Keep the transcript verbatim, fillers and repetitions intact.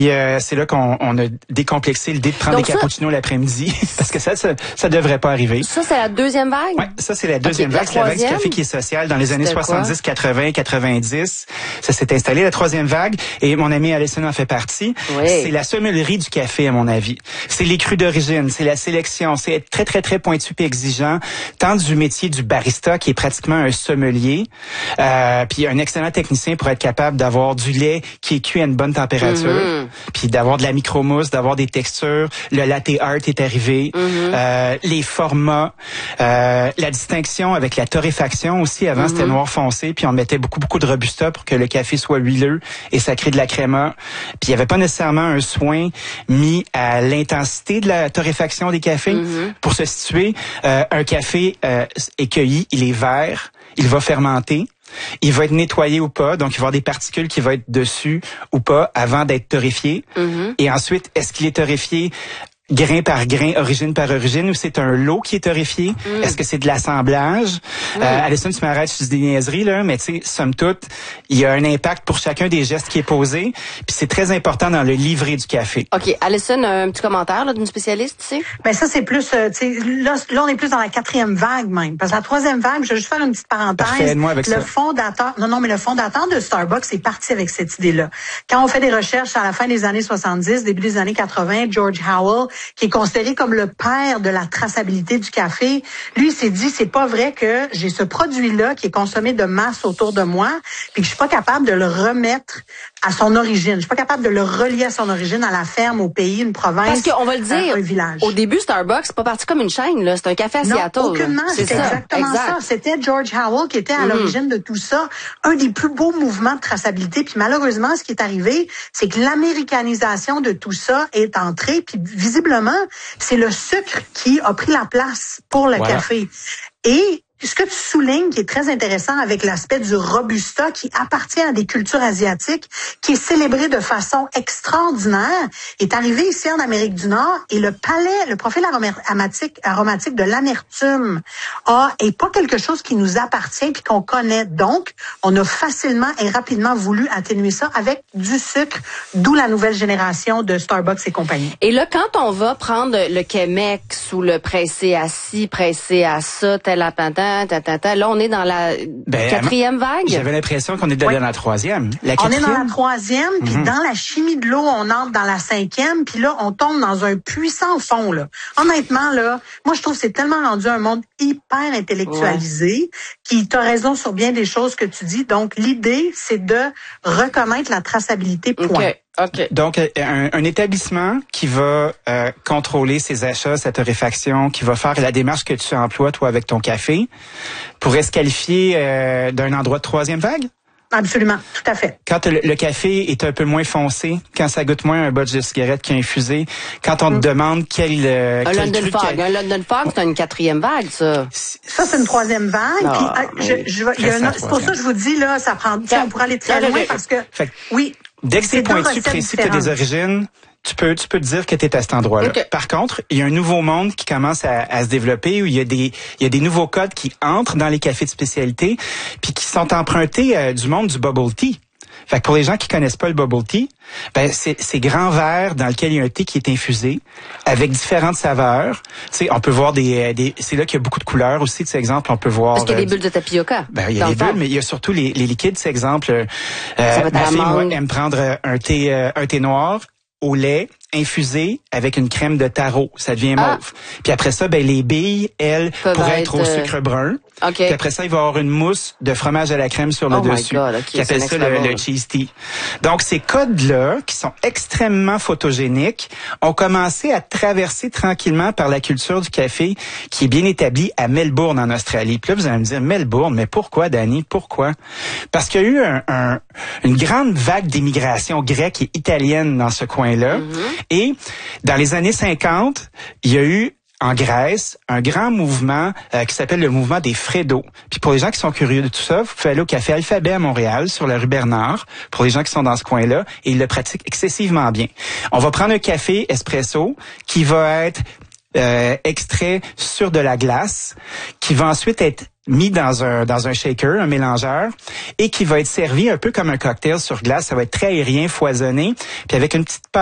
Euh, c'est là qu'on on a décomplexé l'idée de prendre Donc des ça, cappuccinos l'après-midi parce que ça, ça, ça devrait pas arriver. Ça, c'est la deuxième vague? Oui, ça, c'est la deuxième okay, vague. C'est la vague du café qui est social dans les années soixante-dix, quatre-vingts, quatre-vingt-dix. Ça s'est installé. La troisième vague, et mon ami Alison en fait partie, oui. c'est la sommellerie du café, à mon avis. C'est les crus d'origine, c'est la sélection, c'est être très, très, très pointu et exigeant, tant du métier du barista, qui est pratiquement un sommelier, euh, puis un excellent technicien pour être capable d'avoir du lait qui est cuit à une bonne température, mm-hmm. puis d'avoir de la micromousse, d'avoir des textures. Le latte art est arrivé. Mm-hmm. Euh, les formats, euh, la distinction avec la torréfaction aussi. Avant, mm-hmm. c'était noir foncé, puis on mettait beaucoup, beaucoup de robusta pour que le café soit huileux et ça crée de la créma. Puis il n'y avait pas nécessairement un soin mis à l'intensité de la torréfaction des cafés. Mm-hmm. Pour se situer, euh, un café euh, est cueilli, il est vert, il va fermenter. Il va être nettoyé ou pas, donc il va y avoir des particules qui vont être dessus ou pas avant d'être torréfié. Mm-hmm. Et ensuite, est-ce qu'il est torréfié grain par grain, origine par origine, ou c'est un lot qui est torréfié? Mm. Est-ce que c'est de l'assemblage? Mm. Euh, Alison, tu m'arrêtes, je dis des niaiseries, là, mais tu sais, somme toute, il y a un impact pour chacun des gestes qui est posé, puis c'est très important dans le livret du café. OK. Alison, un petit commentaire là, d'une spécialiste, tu sais? Ben ça, c'est plus, euh, tu sais, là, là, on est plus dans la quatrième vague même, parce que la troisième vague, je vais juste faire une petite parenthèse. Parfait, aide-moi avec le ça. fondateur, non, non, mais le fondateur de Starbucks est parti avec cette idée-là. Quand on fait des recherches à la fin des années soixante-dix, début des années quatre-vingts, George Howell, qui est considéré comme le père de la traçabilité du café, lui il s'est dit, c'est pas vrai que j'ai ce produit-là qui est consommé de masse autour de moi, puis que je suis pas capable de le remettre à son origine. Je suis pas capable de le relier à son origine, à la ferme, au pays, une province, parce qu'on va le dire, un village. Au début, Starbucks, c'est pas parti comme une chaîne, là. C'est un café à non, Seattle. Aucunement, c'est exactement exact. ça. C'était George Howell qui était à mm-hmm. l'origine de tout ça. Un des plus beaux mouvements de traçabilité. Puis malheureusement, ce qui est arrivé, c'est que l'américanisation de tout ça est entrée. Puis visiblement, c'est le sucre qui a pris la place pour le voilà. café. Et ce que tu soulignes, qui est très intéressant avec l'aspect du Robusta, qui appartient à des cultures asiatiques, qui est célébré de façon extraordinaire, est arrivé ici en Amérique du Nord, et le palais, le profil aromatique, aromatique de l'amertume a, est pas quelque chose qui nous appartient puis qu'on connaît. Donc, on a facilement et rapidement voulu atténuer ça avec du sucre, d'où la nouvelle génération de Starbucks et compagnie. Et là, quand on va prendre le Chemex ou le pressé à ci, pressé à ça, tel appentin, Tatata. Là, on est dans la ben, quatrième vague. J'avais l'impression qu'on était oui. dans la troisième. La on est dans la troisième, puis mm-hmm. dans la chimie de l'eau, on entre dans la cinquième, puis là, on tombe dans un puissant fond. Là. Honnêtement, là, moi, je trouve que c'est tellement rendu un monde hyper intellectualisé, ouais. qui t'as raison sur bien des choses que tu dis. Donc, l'idée, c'est de reconnaître la traçabilité, point. Okay. Okay. Donc, un, un établissement qui va euh, contrôler ses achats, sa torréfaction, qui va faire la démarche que tu emploies, toi, avec ton café, pourrait se qualifier euh, d'un endroit de troisième vague? Absolument, tout à fait. Quand le, le café est un peu moins foncé, quand ça goûte moins un botch de cigarette qu'un infusé, quand on mm. te demande quel... Euh, un quel London truc... Fog, un London Fog, c'est une quatrième vague, ça. Ça, c'est une troisième vague. Non, puis, je, je, je, y a une, c'est pour ça que je vous dis, là, ça prend... On pourra aller très loin parce que... Fait, oui. Dès que c'est pointu, précis, que tu as des origines, tu peux, tu peux te dire que tu es à cet endroit-là. Okay. Par contre, il y a un nouveau monde qui commence à, à se développer où il y a des, il y a des nouveaux codes qui entrent dans les cafés de spécialité puis qui sont empruntés euh, du monde du bubble tea. Fait que pour les gens qui connaissent pas le bubble tea, ben c'est c'est grands verres dans lequel il y a un thé qui est infusé avec différentes saveurs. Tu sais, on peut voir des des c'est là qu'il y a beaucoup de couleurs aussi. Tu sais, exemple, on peut voir. Est-ce qu'il y a des bulles de tapioca? Ben il y a des bulles, mais il y a surtout les les liquides. C'est exemple, euh, ma fille moi, aime prendre un thé euh, un thé noir au lait infusé avec une crème de taro, ça devient mauve. Ah. Puis après ça, ben les billes, elles, Peut pourraient être, être au sucre brun. Okay. Puis après ça, il va y avoir une mousse de fromage à la crème sur le oh dessus, God, okay, qui appelle ça le, le cheese tea. Donc ces codes-là, qui sont extrêmement photogéniques, ont commencé à traverser tranquillement par la culture du café, qui est bien établie à Melbourne en Australie. Puis là, vous allez me dire Melbourne, mais pourquoi, Dani, pourquoi Parce qu'il y a eu un, un, une grande vague d'immigration grecque et italienne dans ce coin-là. Mm-hmm. Et dans les années cinquante, il y a eu en Grèce un grand mouvement euh, qui s'appelle le mouvement des Freddo. Puis pour les gens qui sont curieux de tout ça, vous pouvez aller au Café Alphabet à Montréal, sur la rue Bernard, pour les gens qui sont dans ce coin-là, et ils le pratiquent excessivement bien. On va prendre un café espresso qui va être euh, extrait sur de la glace, qui va ensuite être mis dans un dans un shaker, un mélangeur, et qui va être servi un peu comme un cocktail sur glace. Ça va être très aérien, foisonné, puis avec une petite